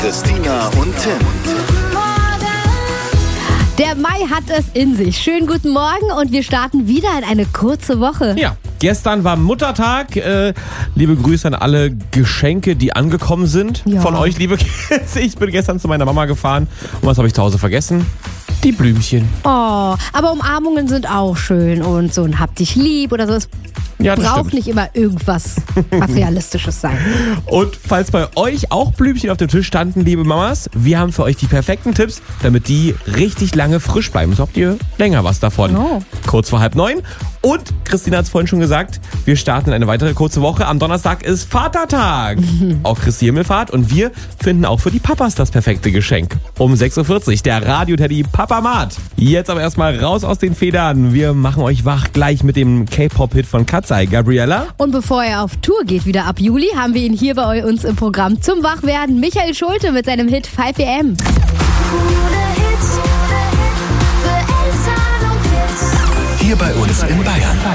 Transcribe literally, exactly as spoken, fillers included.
Christina und Tim. Der Mai hat es in sich. Schönen guten Morgen und wir starten wieder in eine kurze Woche. Ja, gestern war Muttertag. Äh, liebe Grüße an alle Geschenke, die angekommen sind. Ja. Von euch, liebe Kids. Ich bin gestern zu meiner Mama gefahren. Und was habe ich zu Hause vergessen? Die Blümchen. Oh, aber Umarmungen sind auch schön und so ein Hab dich lieb oder so. Es Ja, das braucht stimmt. nicht immer irgendwas Materialistisches sein. Und falls bei euch auch Blümchen auf dem Tisch standen, liebe Mamas, wir haben für euch die perfekten Tipps, damit die richtig lange frisch bleiben. So habt ihr länger was davon. Oh. Kurz vor halb neun. Und Christina hat es vorhin schon gesagt, wir starten in eine weitere kurze Woche. Am Donnerstag ist Vatertag. Auch Christi Himmelfahrt. Und wir finden auch für die Papas das perfekte Geschenk. Um sechs Uhr vierzig, der Radio-Teddy Papamat. Jetzt aber erstmal raus aus den Federn. Wir machen euch wach gleich mit dem K-Pop-Hit von Katzai. Gabriella? Und bevor er auf Tour geht, wieder ab Juli, haben wir ihn hier bei uns im Programm zum Wachwerden. Michael Schulte mit seinem Hit fünf A M. Hier bei uns in Bayern.